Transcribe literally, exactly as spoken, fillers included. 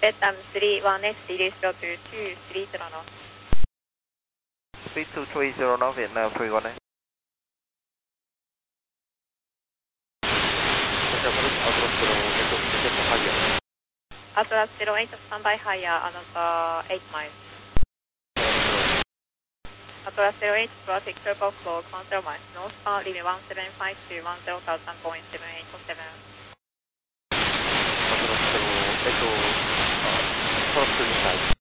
Vietnam three one X, release route two three zero knots. Speed two three zero knots, Vietnam three one X. Atlas zero eight, standby higher, another eight miles. Atlas zero eight, traffic turbo flow, control miles, northbound, leaving one seven five two one zero thousand point seven eight seven. Atlas zero eight, cross to inside.